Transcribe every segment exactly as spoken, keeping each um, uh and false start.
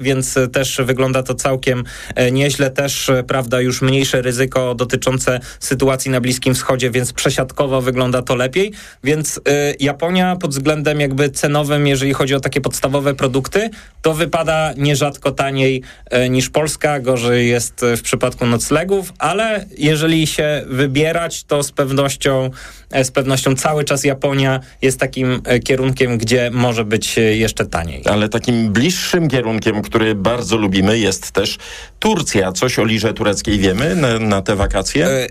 więc też wygląda to całkiem nieźle. Też, prawda, już mniejsze ryzyko dotyczące sytuacji na Bliskim Wschodzie, więc przesiadkowo wygląda to lepiej. Więc y, Japonia pod względem jakby cenowym, jeżeli chodzi o takie podstawowe produkty, to wypada nierzadko taniej y, niż Polska. Gorzej jest w przypadku noclegów, ale jeżeli się wybierać, to z pewnością, z pewnością cały czas Japonia jest takim kierunkiem, gdzie może być jeszcze taniej. Ale takim bliższym kierunkiem, który bardzo lubimy, jest też Turcja. Coś o lirze tureckiej wiemy na, na te wakacje? Y-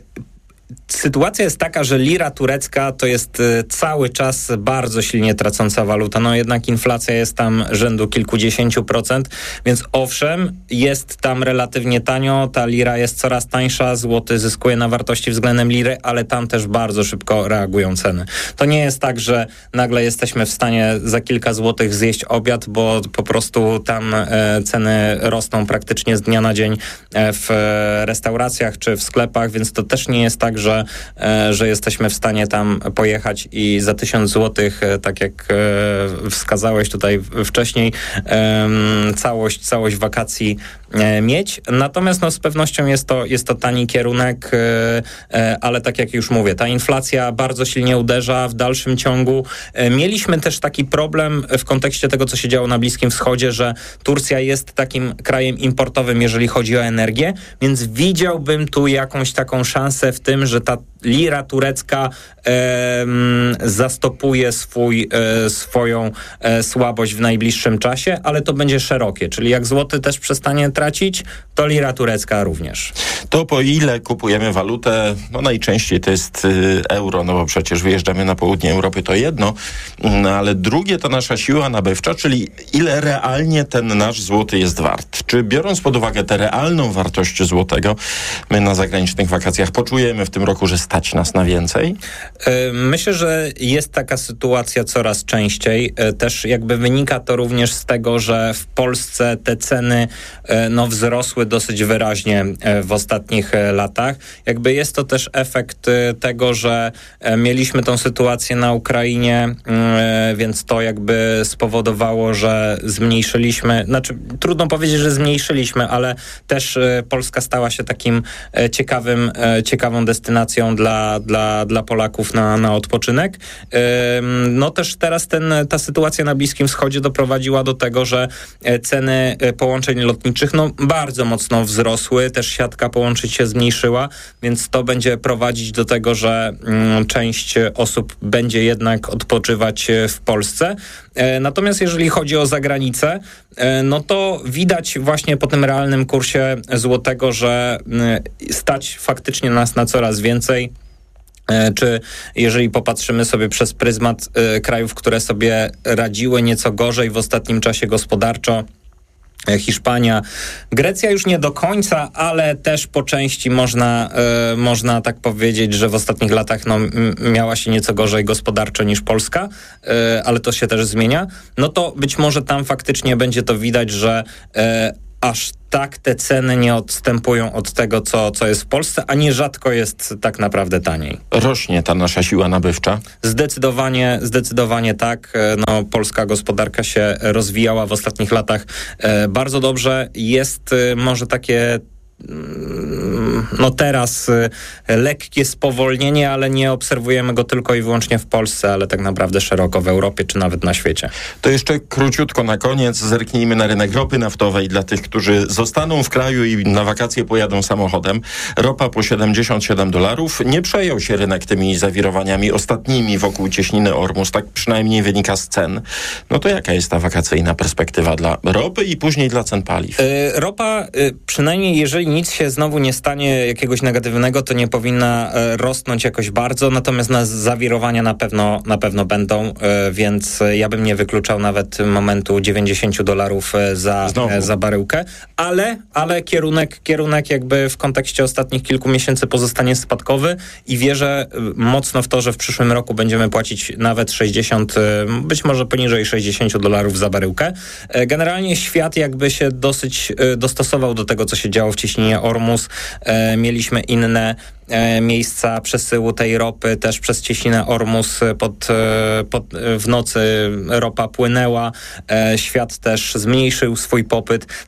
Sytuacja jest taka, że lira turecka to jest y, cały czas bardzo silnie tracąca waluta. No jednak inflacja jest tam rzędu kilkudziesięciu procent, więc owszem, jest tam relatywnie tanio, ta lira jest coraz tańsza, złoty zyskuje na wartości względem liry, ale tam też bardzo szybko reagują ceny. To nie jest tak, że nagle jesteśmy w stanie za kilka złotych zjeść obiad, bo po prostu tam e, ceny rosną praktycznie z dnia na dzień e, w restauracjach czy w sklepach, więc to też nie jest tak, że, e, że jesteśmy w stanie tam pojechać i za tysiąc złotych, e, tak jak e, wskazałeś tutaj wcześniej, e, całość, całość wakacji e, mieć. Natomiast no, z pewnością jest to, jest to tani kierunek, e, e, ale tak jak już mówię, ta inflacja bardzo silnie uderza w dalszym ciągu. E, mieliśmy też taki problem w kontekście tego, co się działo na Bliskim Wschodzie, że Turcja jest takim krajem importowym, jeżeli chodzi o energię, więc widziałbym tu jakąś taką szansę w tym, że ta lira turecka e, zastopuje swój, e, swoją e, słabość w najbliższym czasie, ale to będzie szerokie, czyli jak złoty też przestanie tracić, to lira turecka również. To po ile kupujemy walutę? No najczęściej to jest y, euro, no bo przecież wyjeżdżamy na południe Europy, to jedno, no, ale drugie to nasza siła nabywcza, czyli ile realnie ten nasz złoty jest wart. Czy biorąc pod uwagę tę realną wartość złotego, my na zagranicznych wakacjach poczujemy w tym roku, że stać nas na więcej? Myślę, że jest taka sytuacja coraz częściej. Też jakby wynika to również z tego, że w Polsce te ceny no, wzrosły dosyć wyraźnie w ostatnich latach. Jakby jest to też efekt tego, że mieliśmy tą sytuację na Ukrainie, więc to jakby spowodowało, że zmniejszyliśmy, znaczy trudno powiedzieć, że zmniejszyliśmy, ale też Polska stała się takim ciekawym, ciekawą destynacją dla, dla, dla Polaków na, na odpoczynek. No też teraz ten, ta sytuacja na Bliskim Wschodzie doprowadziła do tego, że ceny połączeń lotniczych no, bardzo mocno wzrosły, też siatka połączeń się zmniejszyła, więc to będzie prowadzić do tego, że mm, część osób będzie jednak odpoczywać w Polsce. E, natomiast jeżeli chodzi o zagranicę, e, no to widać właśnie po tym realnym kursie złotego, że y, stać faktycznie nas na coraz więcej. Czy jeżeli popatrzymy sobie przez pryzmat y, krajów, które sobie radziły nieco gorzej w ostatnim czasie gospodarczo, Hiszpania, Grecja już nie do końca, ale też po części można, y, można tak powiedzieć, że w ostatnich latach no, m- miała się nieco gorzej gospodarczo niż Polska, y, ale to się też zmienia. No to być może tam faktycznie będzie to widać, że y, aż tak te ceny nie odstępują od tego, co, co jest w Polsce, a nierzadko jest tak naprawdę taniej. Rośnie ta nasza siła nabywcza? Zdecydowanie, zdecydowanie tak. No, polska gospodarka się rozwijała w ostatnich latach e, bardzo dobrze. Jest e, może takie no teraz y, lekkie spowolnienie, ale nie obserwujemy go tylko i wyłącznie w Polsce, ale tak naprawdę szeroko w Europie, czy nawet na świecie. To jeszcze króciutko na koniec zerknijmy na rynek ropy naftowej dla tych, którzy zostaną w kraju i na wakacje pojadą samochodem. Ropa po siedemdziesiąt siedem dolarów. Nie przejął się rynek tymi zawirowaniami ostatnimi wokół cieśniny Ormus, tak przynajmniej wynika z cen. No to jaka jest ta wakacyjna perspektywa dla ropy i później dla cen paliw? Y, ropa, y, przynajmniej jeżeli nic się znowu nie stanie jakiegoś negatywnego, to nie powinna e, rosnąć jakoś bardzo, natomiast na zawirowania na pewno, na pewno będą, e, więc ja bym nie wykluczał nawet momentu dziewięćdziesiąt dolarów e, za, e, za baryłkę, ale, ale kierunek, kierunek jakby w kontekście ostatnich kilku miesięcy pozostanie spadkowy i wierzę mocno w to, że w przyszłym roku będziemy płacić nawet sześćdziesiąt, e, być może poniżej sześćdziesiąt dolarów za baryłkę. E, generalnie świat jakby się dosyć e, dostosował do tego, co się działo w cieśninie cieśninie Ormus. Mieliśmy inne miejsca przesyłu tej ropy, też przez cieśninę Ormus pod, pod, w nocy ropa płynęła. Świat też zmniejszył swój popyt.